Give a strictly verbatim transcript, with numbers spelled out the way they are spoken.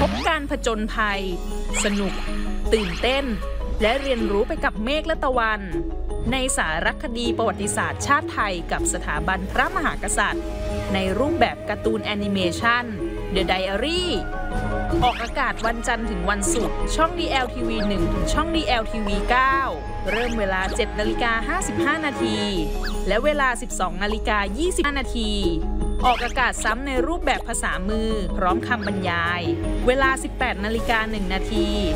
บการผจญภัยสนุกตื่นเต้นและเรียนรู้ไปกับเมฆและตะวันในสารคดีประวัติศาสตร์ชาติไทยกับสถาบันพระมหากษัตริย์ในรูปแบบการ์ตูนแอนิเมชัน The Diary ออกอากาศวันจันทร์ถึงวันศุกร์ช่อง ดี แอล ที วี หนึ่ง ถึงช่อง ดี แอล ที วี เก้า เริ่มเวลา เจ็ดนาฬิกาห้าสิบห้า นาทีและเวลา สิบสองนาฬิกายี่สิบห้า นาทีออกอากาศซ้ำในรูปแบบภาษามือพร้อมคำบรรยายเวลา สิบแปดนาฬิกาหนึ่ง นาที